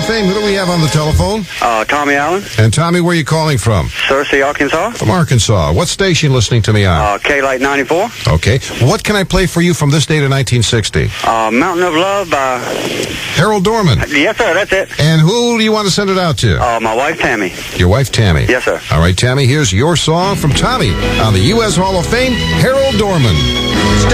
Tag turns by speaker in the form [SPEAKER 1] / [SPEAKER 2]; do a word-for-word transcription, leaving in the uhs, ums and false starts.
[SPEAKER 1] Fame. Who do we have on the telephone?
[SPEAKER 2] Uh, Tommy Allen.
[SPEAKER 1] And Tommy, where are you calling from?
[SPEAKER 2] Searcy, Arkansas.
[SPEAKER 1] From Arkansas. What station listening to me on?
[SPEAKER 2] Uh, K-Light ninety-four.
[SPEAKER 1] Okay. What can I play for you from this date of nineteen sixty?
[SPEAKER 2] Uh, Mountain of Love by...
[SPEAKER 1] Harold Dorman.
[SPEAKER 2] Yes, sir, that's it.
[SPEAKER 1] And who do you want to send it out to?
[SPEAKER 2] Uh, my wife, Tammy.
[SPEAKER 1] Your wife, Tammy.
[SPEAKER 2] Yes, sir.
[SPEAKER 1] All right, Tammy, here's your song from Tommy on the U S Hall of Fame, Harold Dorman.